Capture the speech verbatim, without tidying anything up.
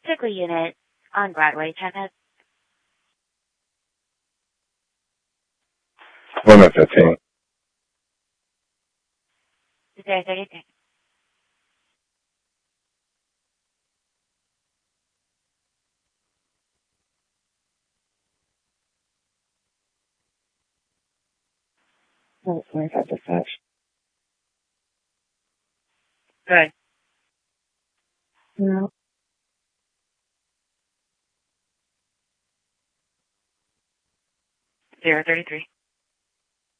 Sigley unit on Broadway, Tennis. Woman fifteen. zero thirty-three. Oh, twenty-five dispatch. Good. No. zero thirty-three.